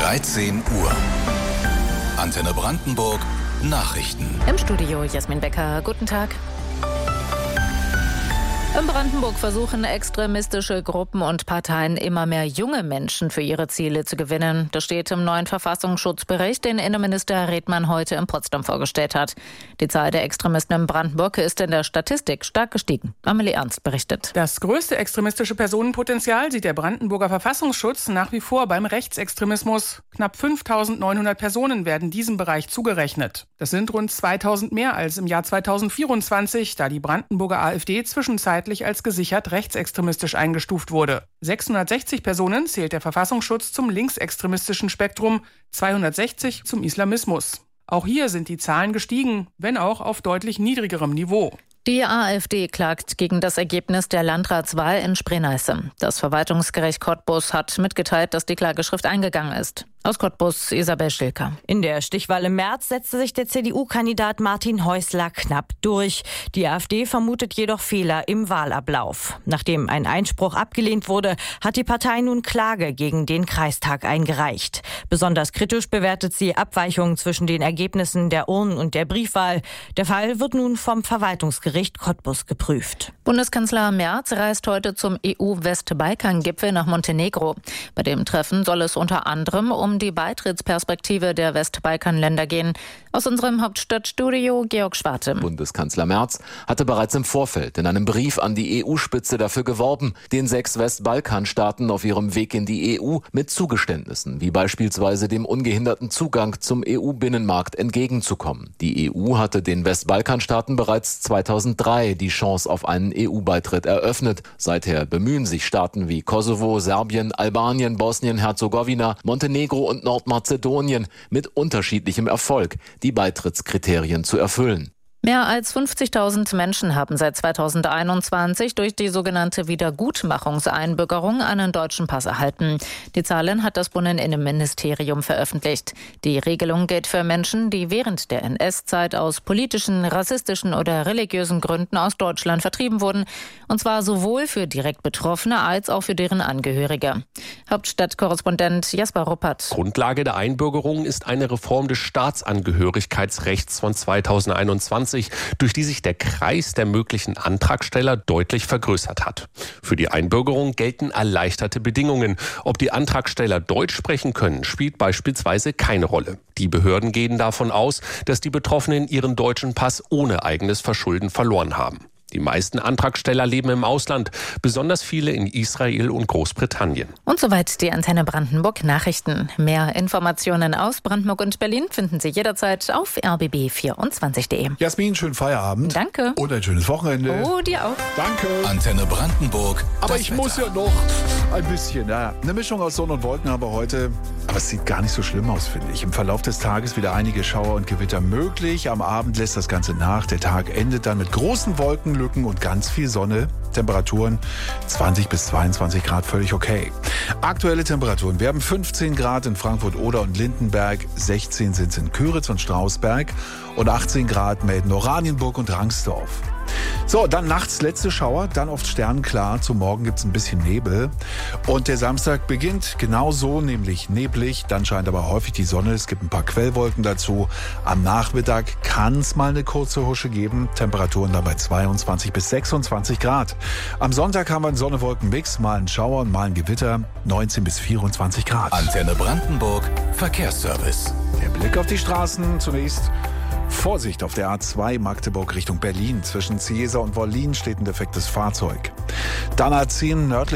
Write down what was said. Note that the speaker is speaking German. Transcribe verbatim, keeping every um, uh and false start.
dreizehn Uhr. Antenne Brandenburg Nachrichten. Im Studio Jasmin Becker. Guten Tag. In Brandenburg versuchen extremistische Gruppen und Parteien immer mehr junge Menschen für ihre Ziele zu gewinnen. Das steht im neuen Verfassungsschutzbericht, den Innenminister Redmann heute in Potsdam vorgestellt hat. Die Zahl der Extremisten in Brandenburg ist in der Statistik stark gestiegen. Amelie Ernst berichtet. Das größte extremistische Personenpotenzial sieht der Brandenburger Verfassungsschutz nach wie vor beim Rechtsextremismus. Knapp fünftausendneunhundert Personen werden diesem Bereich zugerechnet. Das sind rund zweitausend mehr als im Jahr zweitausendvierundzwanzig, da die Brandenburger AfD zwischenzeitlich als gesichert rechtsextremistisch eingestuft wurde. sechshundertsechzig Personen zählt der Verfassungsschutz zum linksextremistischen Spektrum, zweihundertsechzig zum Islamismus. Auch hier sind die Zahlen gestiegen, wenn auch auf deutlich niedrigerem Niveau. Die AfD klagt gegen das Ergebnis der Landratswahl in Spree-Neiße. Das Verwaltungsgericht Cottbus hat mitgeteilt, dass die Klageschrift eingegangen ist. Aus Cottbus, Isabel Schilker. In der Stichwahl im März setzte sich der C D U-Kandidat Martin Häusler knapp durch. Die AfD vermutet jedoch Fehler im Wahlablauf. Nachdem ein Einspruch abgelehnt wurde, hat die Partei nun Klage gegen den Kreistag eingereicht. Besonders kritisch bewertet sie Abweichungen zwischen den Ergebnissen der Urnen- und der Briefwahl. Der Fall wird nun vom Verwaltungsgericht Cottbus geprüft. Bundeskanzler Merz reist heute zum E U-Westbalkan-Gipfel nach Montenegro. Bei dem Treffen soll es unter anderem um die Beitrittsperspektive der Westbalkanländer gehen. Aus unserem Hauptstadtstudio Georg Schwarte. Bundeskanzler Merz hatte bereits im Vorfeld in einem Brief an die E U-Spitze dafür geworben, den sechs Westbalkanstaaten auf ihrem Weg in die E U mit Zugeständnissen, wie beispielsweise dem ungehinderten Zugang zum E U-Binnenmarkt, entgegenzukommen. Die E U hatte den Westbalkanstaaten bereits zweitausenddrei die Chance auf einen E U-Beitritt eröffnet. Seither bemühen sich Staaten wie Kosovo, Serbien, Albanien, Bosnien-Herzegowina, Montenegro und Nordmazedonien mit unterschiedlichem Erfolg, die Beitrittskriterien zu erfüllen. Mehr als fünfzigtausend Menschen haben seit zweitausendeinundzwanzig durch die sogenannte Wiedergutmachungseinbürgerung einen deutschen Pass erhalten. Die Zahlen hat das Bundesinnenministerium veröffentlicht. Die Regelung gilt für Menschen, die während der N S-Zeit aus politischen, rassistischen oder religiösen Gründen aus Deutschland vertrieben wurden. Und zwar sowohl für direkt Betroffene als auch für deren Angehörige. Hauptstadtkorrespondent Jasper Ruppert. Grundlage der Einbürgerung ist eine Reform des Staatsangehörigkeitsrechts von zweitausendeinundzwanzig, durch die sich der Kreis der möglichen Antragsteller deutlich vergrößert hat. Für die Einbürgerung gelten erleichterte Bedingungen. Ob die Antragsteller Deutsch sprechen können, spielt beispielsweise keine Rolle. Die Behörden gehen davon aus, dass die Betroffenen ihren deutschen Pass ohne eigenes Verschulden verloren haben. Die meisten Antragsteller leben im Ausland, besonders viele in Israel und Großbritannien. Und soweit die Antenne Brandenburg Nachrichten. Mehr Informationen aus Brandenburg und Berlin finden Sie jederzeit auf r b b vierundzwanzig punkt d e. Jasmin, schönen Feierabend. Danke. Und ein schönes Wochenende. Oh, dir auch. Danke. Antenne Brandenburg. Aber ich Wetter. muss ja noch ein bisschen. Ja, eine Mischung aus Sonne und Wolken haben wir heute. Aber es sieht gar nicht so schlimm aus, finde ich. Im Verlauf des Tages wieder einige Schauer und Gewitter möglich. Am Abend lässt das Ganze nach. Der Tag endet dann mit großen Wolkenlücken und ganz viel Sonne. Temperaturen zwanzig bis zweiundzwanzig Grad, völlig okay. Aktuelle Temperaturen. Wir haben fünfzehn Grad in Frankfurt-Oder und Lindenberg, sechzehn sind es in Köritz und Strausberg und achtzehn Grad melden Oranienburg und Rangsdorf. So, dann nachts letzte Schauer, dann oft sternenklar. Zum Morgen gibt es ein bisschen Nebel. Und der Samstag beginnt genauso, nämlich neblig. Dann scheint aber häufig die Sonne. Es gibt ein paar Quellwolken dazu. Am Nachmittag kann es mal eine kurze Husche geben. Temperaturen dann bei zweiundzwanzig bis sechsundzwanzig Grad. Am Sonntag haben wir einen Sonne-Wolken-Mix. Mal einen Schauer und mal ein Gewitter. neunzehn bis vierundzwanzig Grad. Antenne Brandenburg Verkehrsservice. Der Blick auf die Straßen zunächst. Vorsicht auf der A zwei Magdeburg Richtung Berlin. Zwischen Ciesa und Wollin steht ein defektes Fahrzeug. Dann A zehn nördlich